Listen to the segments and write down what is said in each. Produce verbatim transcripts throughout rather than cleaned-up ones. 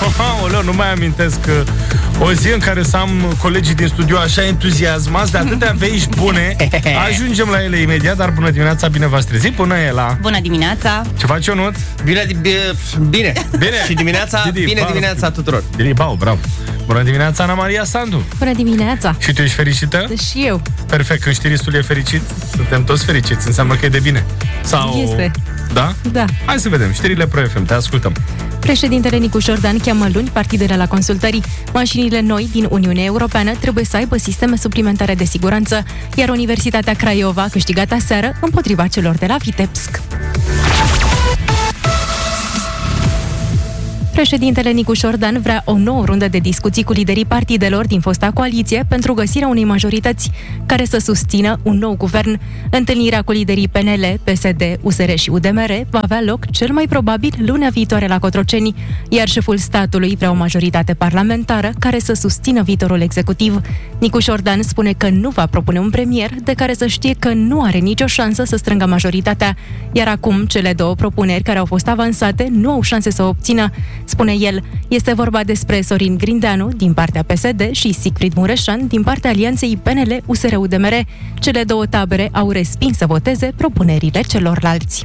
Aoleu, nu mai amintesc o zi în care să am colegii din studio așa entuziasmați de atâtea vești bune. Ajungem la ele imediat, dar bună dimineața, bine v-ați trezit. Bună, Ela. Bună dimineața. Ce faci, Ionut? Bine, bine, bine. Bine. Și dimineața, Didi, bine bau. dimineața tuturor. Didi, bau, bravo. Bună dimineața, Ana Maria Sandu. Bună dimineața. Și tu ești fericită? Și eu. Perfect, când știristul e fericit, suntem toți fericiți, înseamnă că e de bine. Sau... Este. Da? Da. Hai să vedem, știrile Pro F M, te ascultăm. Președintele Nicu Șordan cheamă luni partidele la consultări. Mașinile noi din Uniunea Europeană trebuie să aibă sisteme suplimentare de siguranță, iar Universitatea Craiova a câștigat aseară împotriva celor de la Vitebsk. Președintele Nicu Șordan vrea o nouă rundă de discuții cu liderii partidelor din fosta coaliție pentru găsirea unei majorități care să susțină un nou guvern. Întâlnirea cu liderii P N L, P S D, U S R și U D M R va avea loc cel mai probabil lunea viitoare la Cotroceni, iar șeful statului vrea o majoritate parlamentară care să susțină viitorul executiv. Nicu Șordan spune că nu va propune un premier de care să știe că nu are nicio șansă să strângă majoritatea, iar acum cele două propuneri care au fost avansate nu au șanse să o obțină. Spune el, este vorba despre Sorin Grindeanu din partea P S D și Sigfrid Mureșan din partea alianței P N L U S R U D M R. Cele două tabere au respins să voteze propunerile celorlalți.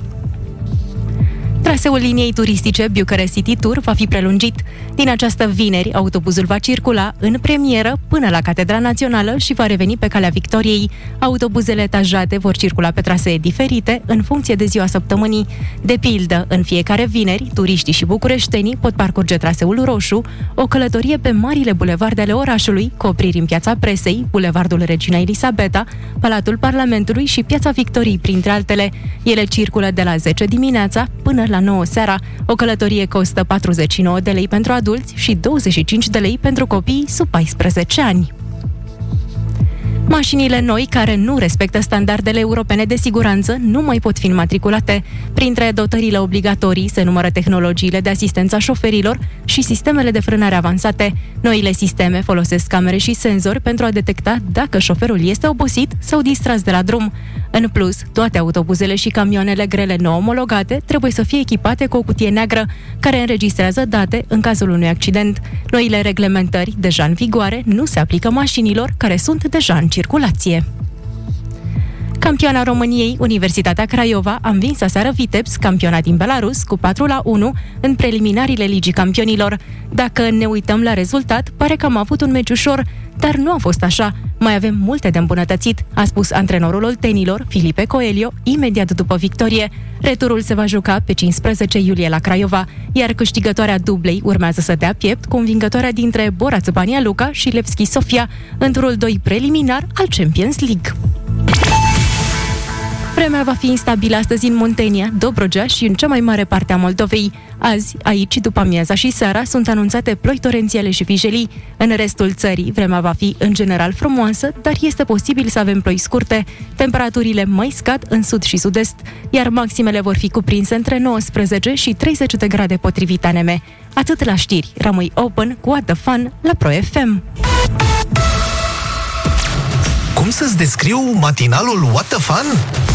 Traseul liniei turistice Bucharest City Tour va fi prelungit. Din această vineri, autobuzul va circula în premieră până la Catedra Națională și va reveni pe Calea Victoriei. Autobuzele etajate vor circula pe trasee diferite în funcție de ziua săptămânii. De pildă, în fiecare vineri, turiștii și bucureștenii pot parcurge traseul roșu, o călătorie pe marile bulevarde ale orașului, cu opriri în Piața Presei, Bulevardul Regina Elisabeta, Palatul Parlamentului și Piața Victoriei, printre altele. Ele circulă de la zece dimineața până la nouă seara. O călătorie costă patruzeci și nouă de lei pentru adulți și douăzeci și cinci de lei pentru copii sub paisprezece ani. Mașinile noi care nu respectă standardele europene de siguranță nu mai pot fi înmatriculate. Printre dotările obligatorii se numără tehnologiile de asistență a șoferilor și sistemele de frânare avansate. Noile sisteme folosesc camere și senzori pentru a detecta dacă șoferul este obosit sau distras de la drum. În plus, toate autobuzele și camioanele grele nou omologate trebuie să fie echipate cu o cutie neagră care înregistrează date în cazul unui accident. Noile reglementări, deja în vigoare, nu se aplică mașinilor care sunt deja în circulație. Campioana României, Universitatea Craiova, a învins aseară Vitebsk, campiona din Belarus, cu patru la unu în preliminariile Ligii Campionilor. Dacă ne uităm la rezultat, pare că am avut un meci ușor, dar nu a fost așa. Mai avem multe de îmbunătățit, a spus antrenorul oltenilor, Filipe Coelho, imediat după victorie. Returul se va juca pe cincisprezece iulie la Craiova, iar câștigătoarea dublei urmează să dea piept cu învingătoarea dintre Boraț Bania Luka și Levski Sofia în turul doi preliminar al Champions League. Vremea va fi instabilă astăzi în Muntenia, Dobrogea și în cea mai mare parte a Moldovei. Azi, aici, după amiaza și seara, sunt anunțate ploi torențiale și vijelii. În restul țării, vremea va fi în general frumoasă, dar este posibil să avem ploi scurte. Temperaturile mai scad în sud și sud-est, iar maximele vor fi cuprinse între nouăsprezece și treizeci de grade potrivit A N M. Atât la știri. Rămâi open cu What the Fun la Pro F M. Cum să-ți descriu matinalul What the Fun?